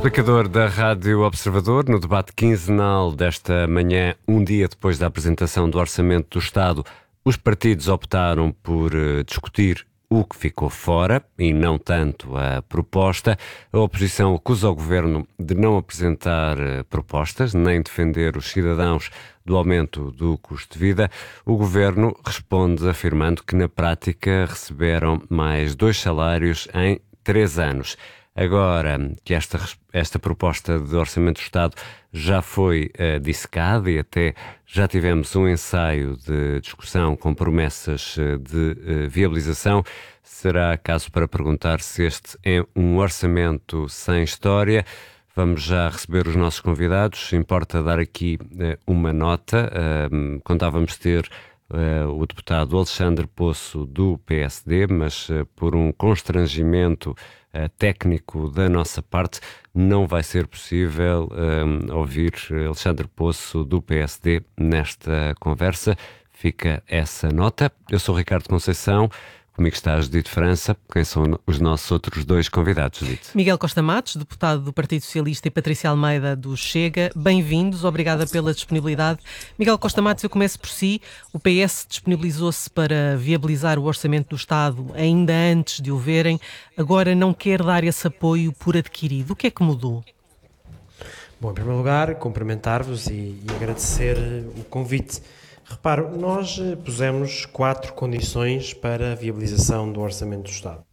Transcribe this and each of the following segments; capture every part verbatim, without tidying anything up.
Explicador da Rádio Observador, no debate quinzenal desta manhã, um dia depois da apresentação do Orçamento do Estado, os partidos optaram por uh, discutir o que ficou fora e não tanto a proposta. A oposição acusa o Governo de não apresentar uh, propostas, nem defender os cidadãos do aumento do custo de vida. O Governo responde afirmando que, na prática, receberam mais dois salários em três anos. Agora que esta, esta proposta de Orçamento do Estado já foi uh, dissecada e até já tivemos um ensaio de discussão com promessas uh, de uh, viabilização, será caso para perguntar se este é um orçamento sem história. Vamos já receber os nossos convidados. Importa dar aqui uh, uma nota. Uh, contávamos ter Uh, o deputado Alexandre Poço do P S D, mas uh, por um constrangimento uh, técnico da nossa parte não vai ser possível uh, ouvir Alexandre Poço do P S D nesta conversa. Fica essa nota. Eu sou Ricardo Conceição. Comigo está a Judite França. Quem são os nossos outros dois convidados, Judite? Miguel Costa Matos, deputado do Partido Socialista, e Patrícia Almeida, do Chega. Bem-vindos, obrigada pela disponibilidade. Miguel Costa Matos, eu começo por si. O P S disponibilizou-se para viabilizar o Orçamento do Estado ainda antes de o verem. Agora não quer dar esse apoio por adquirido. O que é que mudou? Bom, em primeiro lugar, cumprimentar-vos e, e agradecer o convite. Reparo, nós pusemos quatro condições para a viabilização do Orçamento do Estado.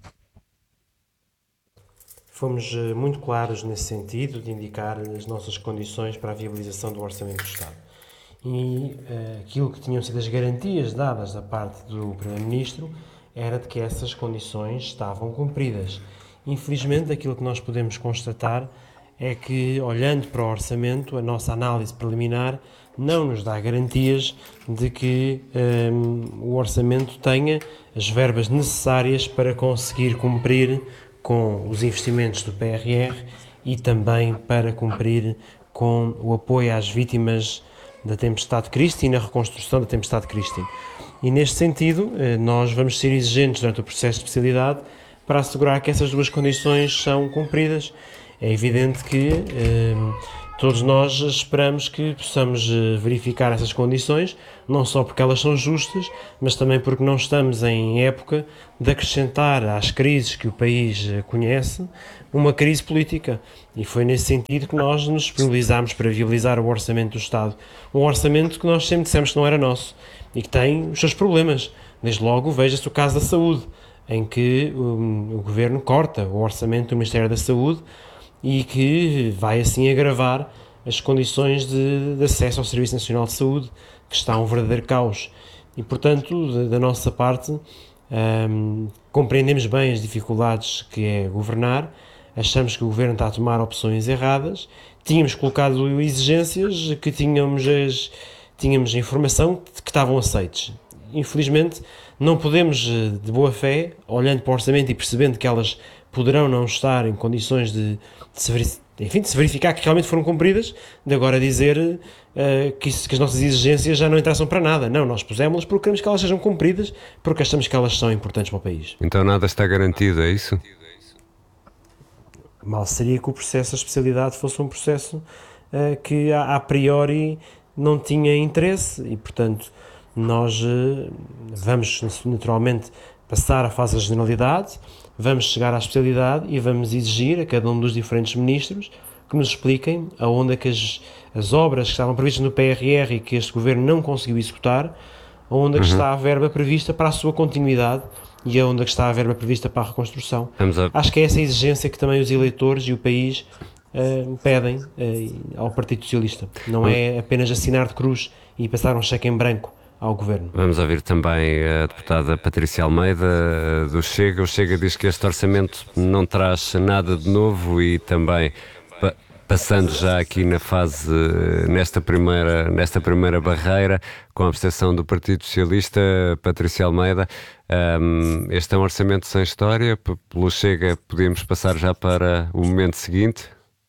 Fomos muito claros nesse sentido, de indicar as nossas condições para a viabilização do Orçamento do Estado. E uh, aquilo que tinham sido as garantias dadas da parte do Primeiro-Ministro era de que essas condições estavam cumpridas. Infelizmente, aquilo que nós podemos constatar é que, olhando para o Orçamento, a nossa análise preliminar não nos dá garantias de que um, o Orçamento tenha as verbas necessárias para conseguir cumprir com os investimentos do P R R e também para cumprir com o apoio às vítimas da tempestade Christine e na reconstrução da tempestade Christine. E neste sentido, nós vamos ser exigentes durante o processo de especialidade para assegurar que essas duas condições são cumpridas. É evidente que um, todos nós esperamos que possamos verificar essas condições, não só porque elas são justas, mas também porque não estamos em época de acrescentar às crises que o país conhece uma crise política. E foi nesse sentido que nós nos disponibilizámos para viabilizar o Orçamento do Estado. Um orçamento que nós sempre dissemos que não era nosso e que tem os seus problemas. Desde logo, veja-se o caso da saúde, em que o, o Governo corta o orçamento do Ministério da Saúde e que vai assim agravar as condições de, de acesso ao Serviço Nacional de Saúde, que está um verdadeiro caos. E, portanto, da, da nossa parte, hum, compreendemos bem as dificuldades que é governar, achamos que o Governo está a tomar opções erradas, tínhamos colocado exigências que tínhamos, as, tínhamos a informação que estavam aceites. Infelizmente, não podemos, de boa fé, olhando para o orçamento e percebendo que elas poderão não estar em condições de, de, se, enfim, de se verificar que realmente foram cumpridas, de agora dizer uh, que, isso, que as nossas exigências já não interessam para nada. Não, nós pusemos-las porque queremos que elas sejam cumpridas, porque achamos que elas são importantes para o país. Então nada está garantido, é isso? Mal seria que o processo de especialidade fosse um processo uh, que a, a priori não tinha interesse e, portanto, nós uh, vamos naturalmente passar à fase da generalidade, vamos chegar à especialidade e vamos exigir a cada um dos diferentes ministros que nos expliquem aonde é que as, as obras que estavam previstas no P R R e que este Governo não conseguiu executar, aonde é que uhum. está a verba prevista para a sua continuidade e aonde é que está a verba prevista para a reconstrução. A... Acho que é essa a exigência que também os eleitores e o país uh, pedem uh, ao Partido Socialista. Não é apenas assinar de cruz e passar um cheque em branco ao Governo. Vamos ouvir também a deputada Patrícia Almeida, do Chega. O Chega diz que este orçamento não traz nada de novo e também, pa- passando já aqui na fase, nesta primeira, nesta primeira barreira, com a abstenção do Partido Socialista, Patrícia Almeida, um, este é um orçamento sem história. P- pelo Chega podíamos passar já para o momento seguinte?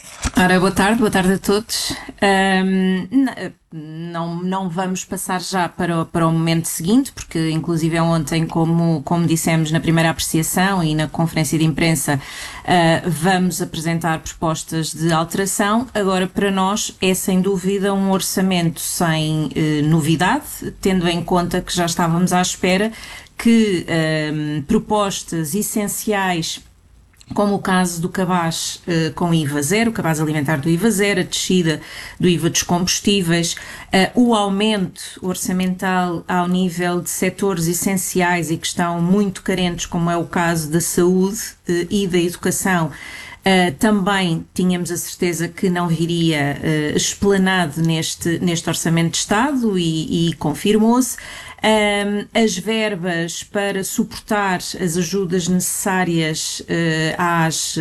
Ora, boa tarde, boa tarde a todos. Um, não, não vamos passar já para, o, para o momento seguinte, porque inclusive ontem, como, como dissemos na primeira apreciação e na conferência de imprensa, uh, vamos apresentar propostas de alteração. Agora, para nós, é sem dúvida um orçamento sem uh, novidade, tendo em conta que já estávamos à espera que um, propostas essenciais, como o caso do cabaz uh, com I V A zero, o cabaz alimentar do I V A zero, a descida do I V A dos combustíveis, uh, o aumento orçamental ao nível de setores essenciais e que estão muito carentes, como é o caso da saúde uh, e da educação. Uh, também tínhamos a certeza que não viria uh, explanado neste, neste Orçamento de Estado e, e confirmou-se. Um, as verbas para suportar as ajudas necessárias uh, às, uh,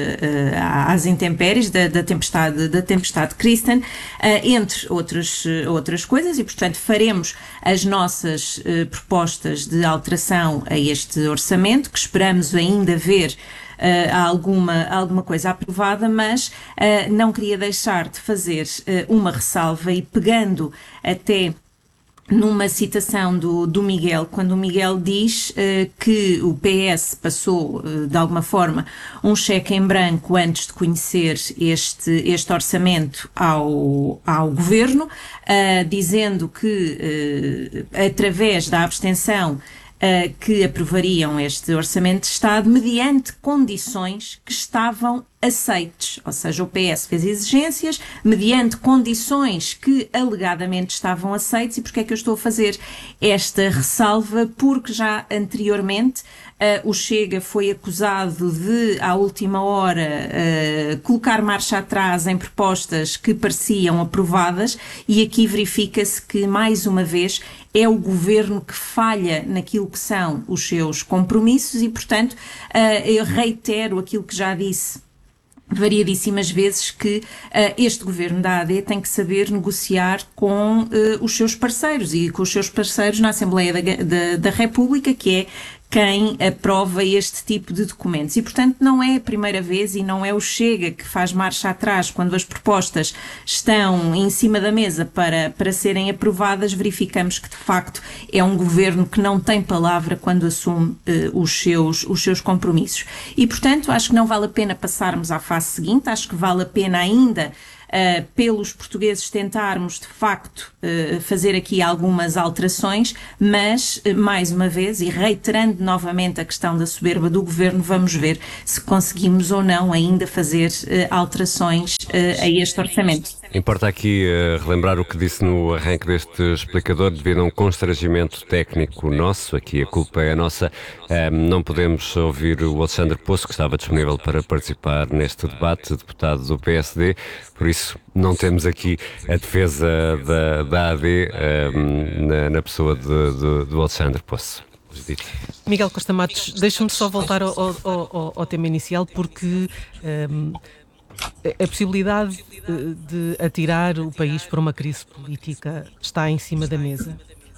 às intempéries da, da tempestade, da tempestade Kristen, uh, entre outras, uh, outras coisas, e portanto faremos as nossas uh, propostas de alteração a este orçamento, que esperamos ainda ver Uh, alguma, alguma coisa aprovada, mas uh, não queria deixar de fazer uh, uma ressalva e pegando até numa citação do, do Miguel, quando o Miguel diz uh, que o P S passou, uh, de alguma forma, um cheque em branco antes de conhecer este, este orçamento ao, ao Governo, uh, dizendo que, uh, através da abstenção, Uh, que aprovariam este Orçamento de Estado mediante condições que estavam aceites, ou seja, o P S fez exigências mediante condições que alegadamente estavam aceites. E porquê é que eu estou a fazer esta ressalva? Porque já anteriormente uh, o Chega foi acusado de, à última hora, uh, colocar marcha atrás em propostas que pareciam aprovadas, e aqui verifica-se que, mais uma vez, é o Governo que falha naquilo que são os seus compromissos e, portanto, uh, eu reitero aquilo que já disse variadíssimas vezes, que uh, este Governo da A D tem que saber negociar com uh, os seus parceiros e com os seus parceiros na Assembleia da, da, da República, que é quem aprova este tipo de documentos. E, portanto, não é a primeira vez e não é o Chega que faz marcha atrás quando as propostas estão em cima da mesa para, para serem aprovadas. Verificamos que, de facto, é um Governo que não tem palavra quando assume uh, os, seus, os seus compromissos. E, portanto, acho que não vale a pena passarmos à fase seguinte, acho que vale a pena ainda Uh, pelos portugueses tentarmos, de facto, uh, fazer aqui algumas alterações, mas, uh, mais uma vez, e reiterando novamente a questão da soberba do Governo, vamos ver se conseguimos ou não ainda fazer uh, alterações uh, a este orçamento. Importa aqui uh, relembrar o que disse no arranque deste explicador, devido a um constrangimento técnico nosso, aqui a culpa é nossa, uh, não podemos ouvir o Alexandre Poço, que estava disponível para participar neste debate, deputado do P S D, por isso não temos aqui a defesa da, da A D uh, na, na pessoa de, de, do Alexandre Poço. Miguel Costa Matos, deixa-me só voltar ao, ao, ao, ao tema inicial, porque um, a possibilidade de atirar o país para uma crise política está em cima da mesa?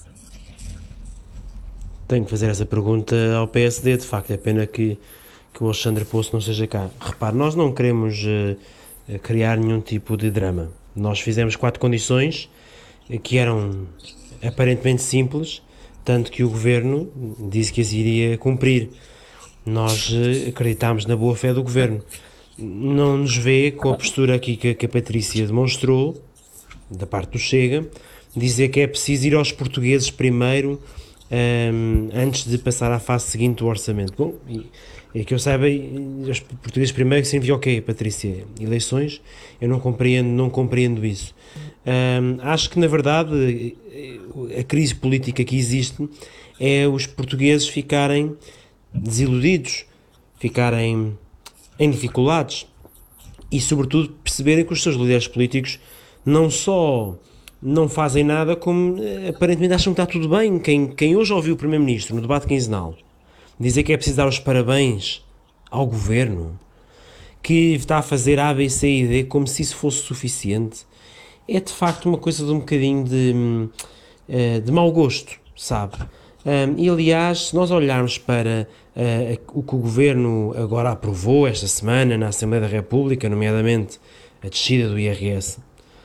Tenho que fazer essa pergunta ao P S D, de facto, é pena que, que o Alexandre Poço não seja cá. Repare, nós não queremos uh, criar nenhum tipo de drama. Nós fizemos quatro condições uh, que eram aparentemente simples, tanto que o Governo disse que as iria cumprir. Nós uh, acreditámos na boa fé do Governo. Não nos vê com a postura aqui que, que a Patrícia demonstrou, da parte do Chega, dizer que é preciso ir aos portugueses primeiro, um, antes de passar à fase seguinte do orçamento. Bom, e, e que eu saiba, os portugueses primeiro significa o quê, Patrícia? Eleições? Eu não compreendo, não compreendo isso. Um, acho que, na verdade, a crise política que existe é os portugueses ficarem desiludidos, ficarem em dificuldades e, sobretudo, perceberem que os seus líderes políticos não só não fazem nada, como aparentemente acham que está tudo bem. Quem, quem hoje ouviu o Primeiro-Ministro no debate quinzenal dizer que é preciso dar os parabéns ao Governo, que está a fazer A, B, C e D como se isso fosse suficiente, é de facto uma coisa de um bocadinho de, de mau gosto, sabe? Um, e, aliás, se nós olharmos para uh, o que o Governo agora aprovou esta semana na Assembleia da República, nomeadamente a descida do I R S,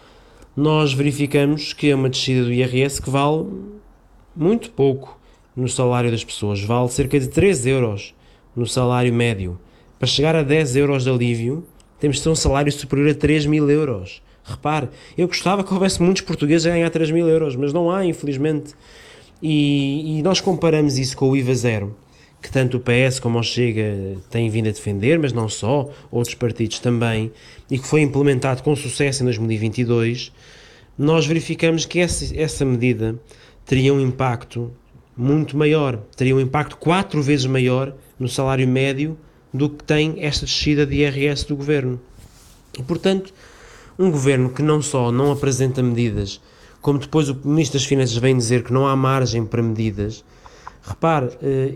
nós verificamos que é uma descida do I R S que vale muito pouco no salário das pessoas, vale cerca de três euros no salário médio. Para chegar a dez euros de alívio, temos de ter um salário superior a três mil euros. Repare, eu gostava que houvesse muitos portugueses a ganhar três mil euros, mas não há, infelizmente. E, e nós comparamos isso com o I V A zero, que tanto o P S como o Chega têm vindo a defender, mas não só, outros partidos também, e que foi implementado com sucesso em dois mil e vinte e dois, nós verificamos que essa, essa medida teria um impacto muito maior, teria um impacto quatro vezes maior no salário médio do que tem esta descida de I R S do Governo. E, portanto, um Governo que não só não apresenta medidas, como depois o Ministro das Finanças vem dizer que não há margem para medidas, repare,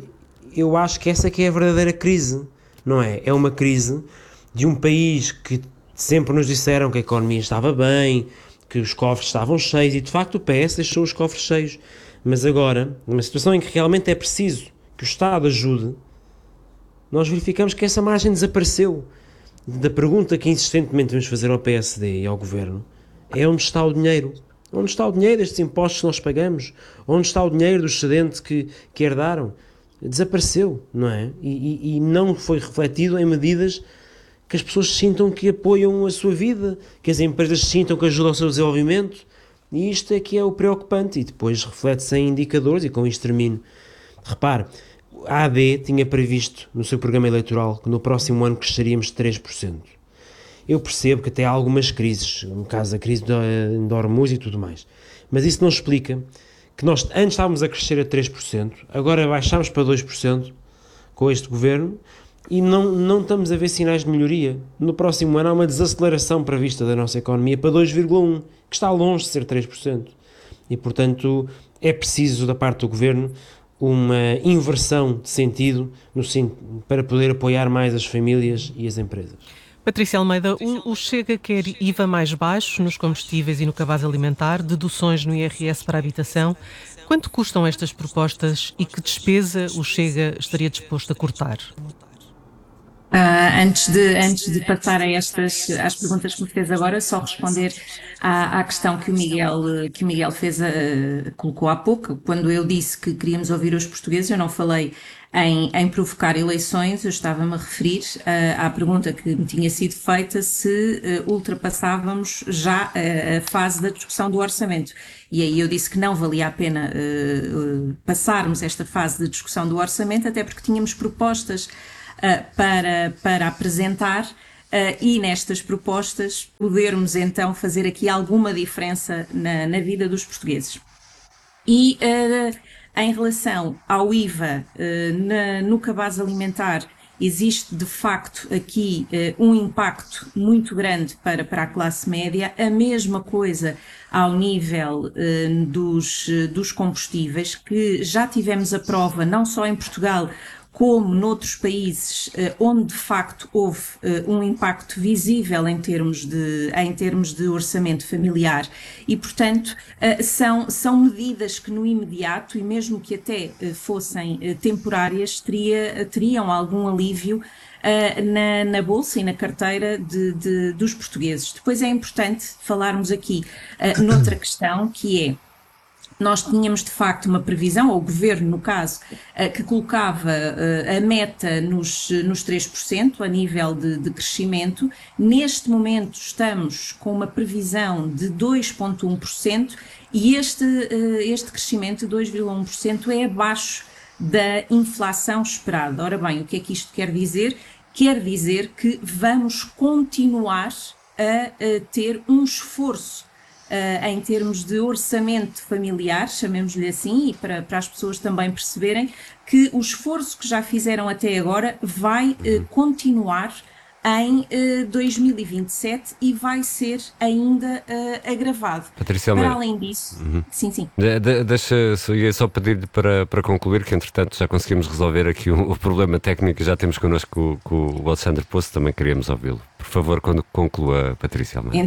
eu acho que essa que é a verdadeira crise, não é? É uma crise de um país que sempre nos disseram que a economia estava bem, que os cofres estavam cheios, e de facto o P S deixou os cofres cheios. Mas agora, numa situação em que realmente é preciso que o Estado ajude, nós verificamos que essa margem desapareceu. Da pergunta que insistentemente vamos fazer ao P S D e ao Governo é: onde está o dinheiro? Onde está o dinheiro destes impostos que nós pagamos? Onde está o dinheiro do excedente que, que herdaram? Desapareceu, não é? E, e, e não foi refletido em medidas que as pessoas sintam que apoiam a sua vida, que as empresas sintam que ajudam ao seu desenvolvimento. E isto é que é o preocupante. E depois reflete-se em indicadores, e com isto termino. Repare, a A D tinha previsto no seu programa eleitoral que no próximo ano cresceríamos de três por cento. Eu percebo que até há algumas crises, no caso da crise de Hormuz e tudo mais, mas isso não explica que nós antes estávamos a crescer a três por cento, agora baixámos para dois por cento com este Governo e não, não estamos a ver sinais de melhoria. No próximo ano há uma desaceleração prevista da nossa economia para dois vírgula um por cento, que está longe de ser três por cento. E, portanto, é preciso da parte do Governo uma inversão de sentido no, para poder apoiar mais as famílias e as empresas. Patrícia Almeida, o, o Chega quer I V A mais baixo nos combustíveis e no cabaz alimentar, deduções no I R S para a habitação. Quanto custam estas propostas e que despesa o Chega estaria disposto a cortar? Uh, antes, de, antes de passar a estas, às perguntas que me fez agora, só responder à, à questão que o Miguel, que o Miguel fez, uh, colocou há pouco. Quando eu disse que queríamos ouvir os portugueses, eu não falei em, em provocar eleições, eu estava-me a referir uh, à pergunta que me tinha sido feita se uh, ultrapassávamos já a, a fase da discussão do orçamento. E aí eu disse que não valia a pena uh, uh, passarmos esta fase de discussão do orçamento, até porque tínhamos propostas Uh, para, para apresentar uh, e nestas propostas podermos então fazer aqui alguma diferença na, na vida dos portugueses. E uh, em relação ao I V A uh, na, no cabaz alimentar, existe de facto aqui uh, um impacto muito grande para, para a classe média, a mesma coisa ao nível uh, dos, uh, dos combustíveis, que já tivemos a prova não só em Portugal, como noutros países onde de facto houve um impacto visível em termos de, em termos de orçamento familiar e, portanto, são, são medidas que no imediato, e mesmo que até fossem temporárias, teria, teriam algum alívio na, na bolsa e na carteira de, de, dos portugueses. Depois é importante falarmos aqui noutra questão, que é: nós tínhamos de facto uma previsão, ou o Governo no caso, que colocava a meta nos, nos três por cento a nível de, de crescimento. Neste momento estamos com uma previsão de dois vírgula um por cento e este, este crescimento de dois vírgula um por cento é abaixo da inflação esperada. Ora bem, o que é que isto quer dizer? Quer dizer que vamos continuar a, a ter um esforço Uh, em termos de orçamento familiar, chamemos-lhe assim, e para, para as pessoas também perceberem que o esforço que já fizeram até agora vai uh, continuar em uh, dois mil e vinte e sete e vai ser ainda uh, agravado. Patrícia Para Almeida. além disso, uhum. sim, sim. De, de, deixa, ia só pedir para, para concluir, que entretanto já conseguimos resolver aqui o, o problema técnico e já temos connosco com o Alexandre Poço, também queríamos ouvi-lo. Por favor, quando conclua, Patrícia Almeida. Então,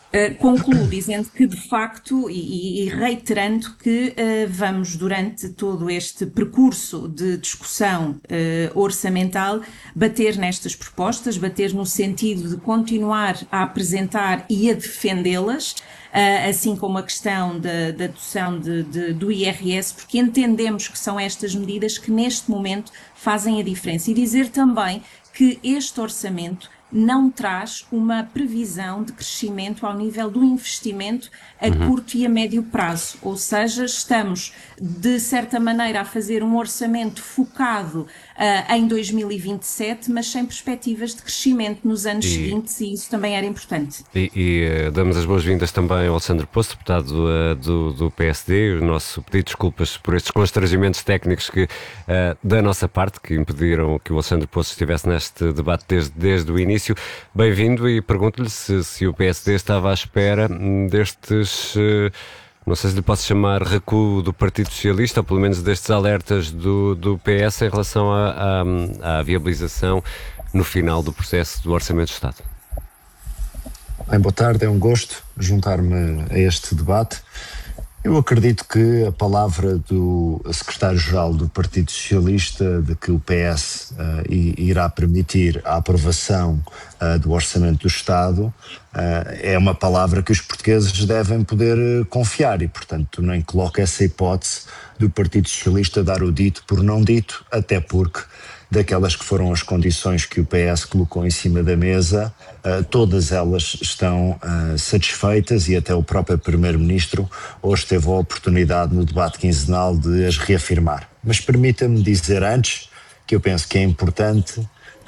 Uh, concluo dizendo que, de facto, e, e reiterando que uh, vamos, durante todo este percurso de discussão uh, orçamental, bater nestas propostas, bater no sentido de continuar a apresentar e a defendê-las, uh, assim como a questão da, da adoção de, de, do I R S, porque entendemos que são estas medidas que, neste momento, fazem a diferença. E dizer também que este orçamento não traz uma previsão de crescimento ao nível do investimento a uhum. curto e a médio prazo. Ou seja, estamos, de certa maneira, a fazer um orçamento focado uh, em dois mil e vinte e sete, mas sem perspectivas de crescimento nos anos e, seguintes, e isso também era importante. E, e uh, damos as boas-vindas também ao Alexandre Poço, deputado uh, do, do P S D. O nosso pedido de desculpas por estes constrangimentos técnicos que, uh, da nossa parte, que impediram que o Alexandre Poço estivesse neste debate desde, desde o início. Bem-vindo, e pergunto-lhe se, se o P S D estava à espera destes, não sei se lhe posso chamar recuo do Partido Socialista, ou pelo menos destes alertas do, do P S em relação à, à, à viabilização no final do processo do Orçamento do Estado. Bem, boa tarde, é um gosto juntar-me a este debate. Eu acredito que a palavra do secretário-geral do Partido Socialista de que o P S uh, irá permitir a aprovação uh, do Orçamento do Estado uh, é uma palavra que os portugueses devem poder confiar e, portanto, nem coloco essa hipótese do Partido Socialista dar o dito por não dito, até porque daquelas que foram as condições que o P S colocou em cima da mesa, uh, todas elas estão uh, satisfeitas, e até o próprio Primeiro-Ministro hoje teve a oportunidade no debate quinzenal de as reafirmar. Mas permita-me dizer antes, que eu penso que é importante, uh,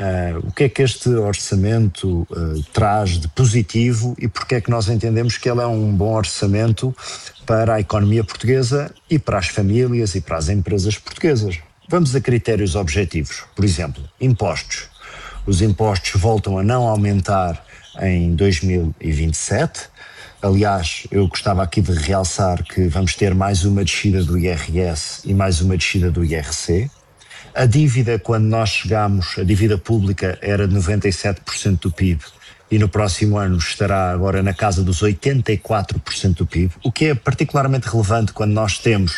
o que é que este orçamento uh, traz de positivo e porque é que nós entendemos que ele é um bom orçamento para a economia portuguesa e para as famílias e para as empresas portuguesas. Vamos a critérios objetivos. Por exemplo, impostos. Os impostos voltam a não aumentar em dois mil e vinte e sete. Aliás, eu gostava aqui de realçar que vamos ter mais uma descida do I R S e mais uma descida do I R C. A dívida, quando nós chegamos, a dívida pública era de noventa e sete por cento do P I B e no próximo ano estará agora na casa dos oitenta e quatro por cento do P I B, o que é particularmente relevante quando nós temos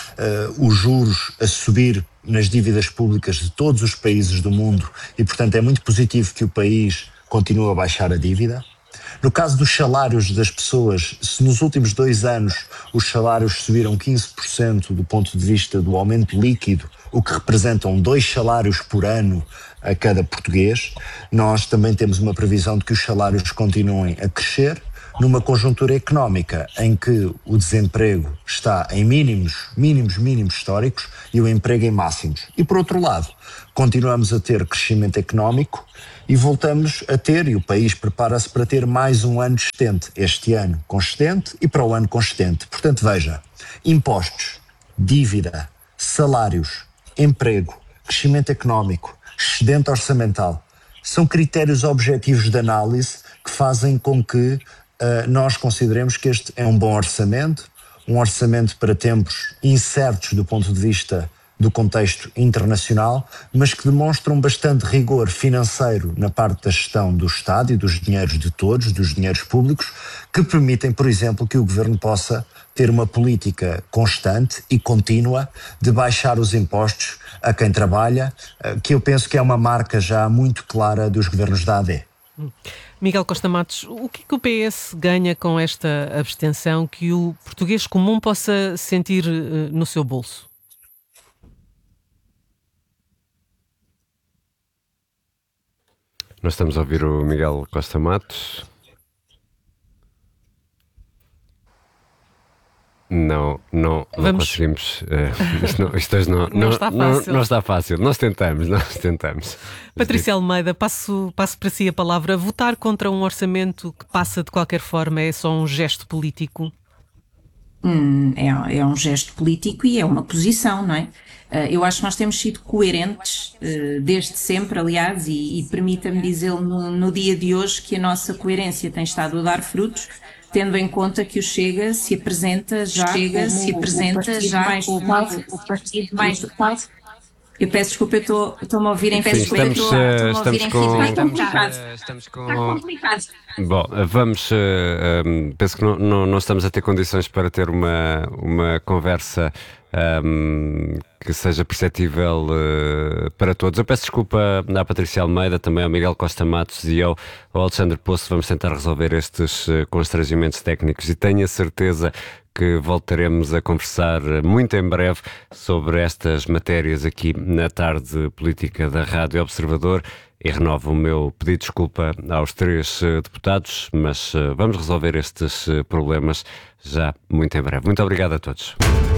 uh, os juros a subir nas dívidas públicas de todos os países do mundo e, portanto, é muito positivo que o país continue a baixar a dívida. No caso dos salários das pessoas, se nos últimos dois anos os salários subiram quinze por cento do ponto de vista do aumento líquido, o que representam dois salários por ano a cada português, nós também temos uma previsão de que os salários continuem a crescer numa conjuntura económica em que o desemprego está em mínimos, mínimos, mínimos históricos e o emprego em máximos. E, por outro lado, continuamos a ter crescimento económico e voltamos a ter, e o país prepara-se para ter mais um ano excedente, este ano consistente e para o ano consistente. Portanto, veja, impostos, dívida, salários, emprego, crescimento económico, excedente orçamental, são critérios objetivos de análise que fazem com que Uh, nós consideremos que este é um bom orçamento, um orçamento para tempos incertos do ponto de vista do contexto internacional, mas que demonstram bastante rigor financeiro na parte da gestão do Estado e dos dinheiros de todos, dos dinheiros públicos, que permitem, por exemplo, que o Governo possa ter uma política constante e contínua de baixar os impostos a quem trabalha, uh, que eu penso que é uma marca já muito clara dos governos da A D. Miguel Costa Matos, o que é que o P S ganha com esta abstenção que o português comum possa sentir uh, no seu bolso? Nós estamos a ouvir o Miguel Costa Matos. Não, não, não Vamos... conseguimos. Uh, isto não, isto hoje não, não, não, está não, fácil. não está fácil. Nós tentamos, nós tentamos. Patrícia Almeida, passo, passo para si a palavra. Votar contra um orçamento que passa de qualquer forma é só um gesto político? Hum, é, é um gesto político e é uma posição, não é? Uh, eu acho que nós temos sido coerentes uh, desde sempre, aliás, e, e permita-me dizê-lo no, no dia de hoje que a nossa coerência tem estado a dar frutos, tendo em conta que o Chega se apresenta já Chega como se apresenta o partido já mais como votado, o partido mais votado. Eu peço desculpa, eu estou-me a ouvir em Sim, feedback. estamos, Estou- estou-me a estamos ouvir em com- feedback. estamos- Está complicado. Estamos Está complicado. Bom, vamos. eh, um, penso que não, não, não estamos a ter condições para ter uma, uma conversa um, que seja perceptível eh, para todos. Eu peço desculpa à Patrícia Almeida, também ao Miguel Costa Matos e ao, ao Alexandre Poço. Vamos tentar resolver estes eh, constrangimentos técnicos e tenho a certeza que voltaremos a conversar muito em breve sobre estas matérias aqui na Tarde Política da Rádio Observador. E renovo o meu pedido de desculpa aos três eh, deputados, mas eh, vamos resolver estes eh, problemas já muito em breve. Muito obrigado a todos.